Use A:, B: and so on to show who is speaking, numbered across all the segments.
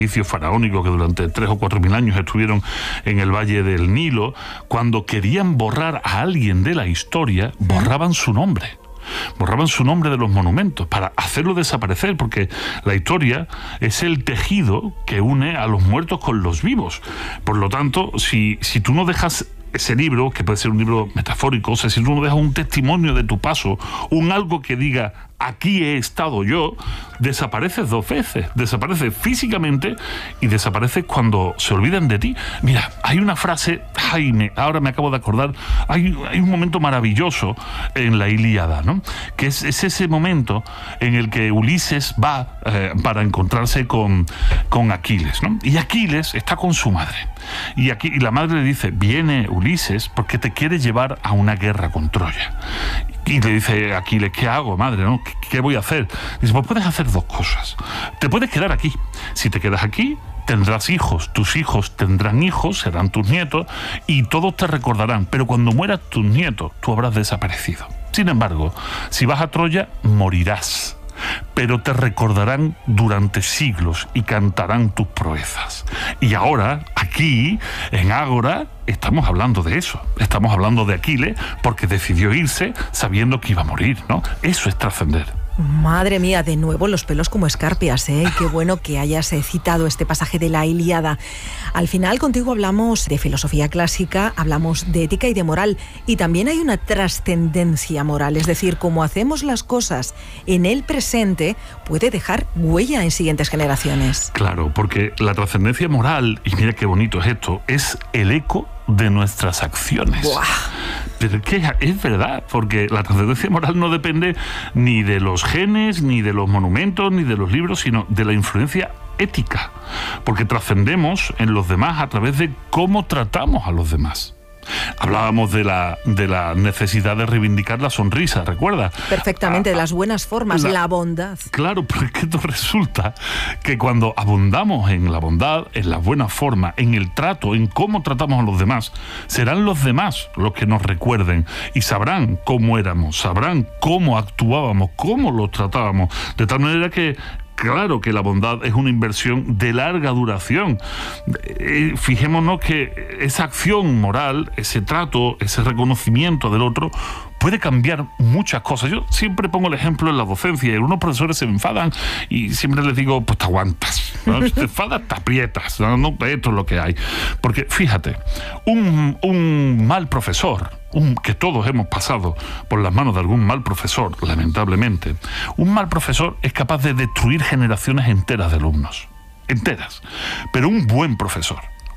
A: faraónicos que durante 3 o 4 mil años estuvieron en el Valle del Nilo, cuando querían borrar a alguien de la historia, borraban su nombre. Borraban su nombre de los monumentos para hacerlo desaparecer, porque la historia es el tejido que une a los muertos con los vivos. Por lo tanto, si tú no dejas ese libro, que puede ser un libro metafórico, o sea, si tú no dejas un testimonio de tu paso, un algo que diga aquí he estado yo, desapareces 2 veces. Desapareces físicamente y desapareces cuando se olvidan de ti. Mira, hay una frase, Jaime, ahora me acabo de acordar, hay un momento maravilloso en la Ilíada, ¿no? Que es ese momento en el que Ulises va para encontrarse con Aquiles, ¿no? Y Aquiles está con su madre. Y la madre le dice, viene Ulises porque te quiere llevar a una guerra con Troya. Y le dice Aquiles, ¿qué hago, madre? ¿No? ¿Qué voy a hacer? Dice, pues puedes hacer 2 cosas. Te puedes quedar aquí. Si te quedas aquí, tendrás hijos. Tus hijos tendrán hijos, serán tus nietos, y todos te recordarán. Pero cuando mueras tus nietos, tú habrás desaparecido. Sin embargo, si vas a Troya, morirás. Pero te recordarán durante siglos y cantarán tus proezas. Y ahora, aquí, en Ágora, estamos hablando de eso. Estamos hablando de Aquiles porque decidió irse sabiendo que iba a morir, ¿no? Eso es trascender.
B: Madre mía, de nuevo los pelos como escarpias, ¿eh? Qué bueno que hayas citado este pasaje de la Ilíada. Al final contigo hablamos de filosofía clásica, hablamos de ética y de moral, y también hay una trascendencia moral, es decir, cómo hacemos las cosas en el presente puede dejar huella en siguientes generaciones.
A: Claro, porque la trascendencia moral, y mira qué bonito es esto, es el eco de nuestras acciones. ¡Buah! Pero es verdad, porque la trascendencia moral no depende ni de los genes, ni de los monumentos, ni de los libros, sino de la influencia ética, porque trascendemos en los demás a través de cómo tratamos a los demás. Hablábamos de la necesidad de reivindicar la sonrisa, ¿recuerdas?
B: Perfectamente, de las buenas formas, la bondad.
A: Claro, pero es que esto resulta que cuando abundamos en la bondad, en las buenas formas, en el trato, en cómo tratamos a los demás, serán los demás los que nos recuerden y sabrán cómo éramos, sabrán cómo actuábamos, cómo los tratábamos, de tal manera que claro que la bondad es una inversión de larga duración. Fijémonos que esa acción moral, ese trato, ese reconocimiento del otro, puede cambiar muchas cosas. Yo siempre pongo el ejemplo en la docencia, y algunos profesores se enfadan y siempre les digo, pues te aguantas, ¿no? Si te enfadas, te aprietas, ¿no? Esto es lo que hay. Porque fíjate, un mal profesor, que todos hemos pasado por las manos de algún mal profesor, lamentablemente, un mal profesor es capaz de destruir generaciones enteras de alumnos, enteras. Pero un buen profesor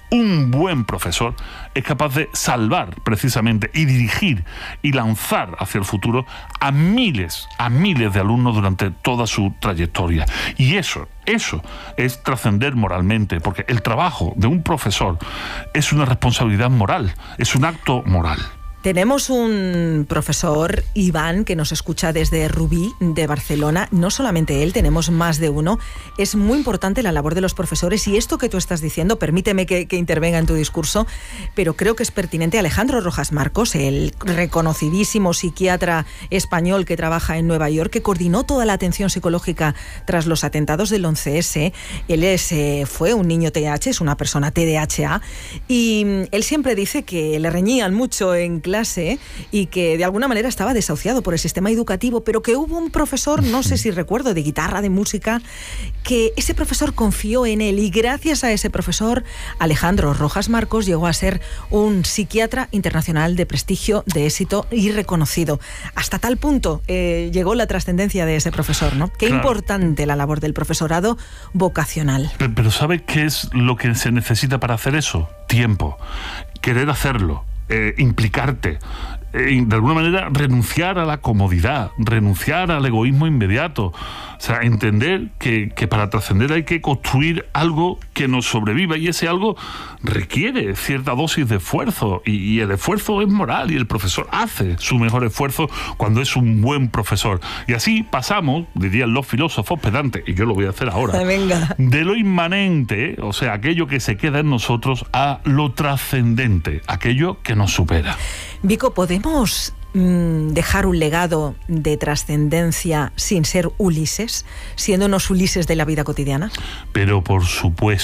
A: es capaz de salvar precisamente y dirigir y lanzar hacia el futuro a miles de alumnos durante toda su trayectoria. Y eso es trascender moralmente, porque el trabajo de un profesor es una responsabilidad moral, es un acto moral.
B: Tenemos un profesor, Iván, que nos escucha desde Rubí, de Barcelona. No solamente él, tenemos más de uno. Es muy importante la labor de los profesores, y esto que tú estás diciendo, permíteme que intervenga en tu discurso, pero creo que es pertinente. Alejandro Rojas Marcos, el reconocidísimo psiquiatra español que trabaja en Nueva York, que coordinó toda la atención psicológica tras los atentados del 11S. Él fue un niño TDAH, es una persona TDAH, y él siempre dice que le reñían mucho en clase y que de alguna manera estaba desahuciado por el sistema educativo, pero que hubo un profesor, no sé si recuerdo, de guitarra, de música, que ese profesor confió en él, y gracias a ese profesor, Alejandro Rojas Marcos llegó a ser un psiquiatra internacional de prestigio, de éxito y reconocido. Hasta tal punto llegó la trascendencia de ese profesor, ¿no? Qué importante la labor del profesorado vocacional.
A: Pero ¿sabe qué es lo que se necesita para hacer eso? Tiempo, querer hacerlo. Implicarte, de alguna manera renunciar a la comodidad, renunciar al egoísmo inmediato, o sea, entender que para trascender hay que construir algo que nos sobreviva, y ese algo requiere cierta dosis de esfuerzo, y el esfuerzo es moral, y el profesor hace su mejor esfuerzo cuando es un buen profesor. Y así pasamos, dirían los filósofos pedantes, y yo lo voy a hacer ahora,
B: venga,
A: de lo inmanente, o sea, aquello que se queda en nosotros, a lo trascendente, aquello que nos supera.
B: Vico, ¿podemos dejar un legado de trascendencia sin ser Ulises, siendo unos Ulises de la vida cotidiana?
A: Pero por supuesto.